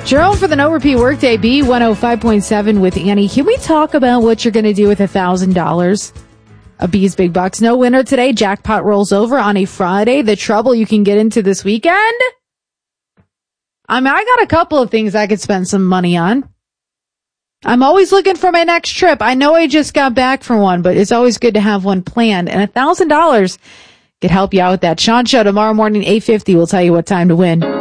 Jerome for the No Repeat Workday B105.7 with Annie. Can we talk about what you're going to do with $1,000? A B's Big Bucks no winner today. Jackpot rolls over on a Friday. The trouble you can get into this weekend? I got a couple of things I could spend some money on. I'm always looking for my next trip. I know I just got back from one, but it's always good to have one planned. And $1,000 could help you out with that. Sean Show tomorrow morning, 8:50. We'll tell you what time to win.